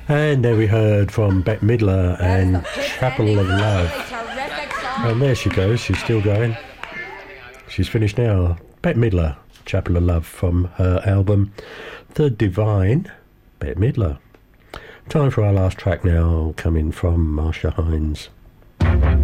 And there we heard from Bette Midler and Chapel of Love. And there she goes, she's still going. She's finished now. Bette Midler, Chapel of Love, from her album The Divine, Bette Midler. Time for our last track now, coming from Marcia Hines.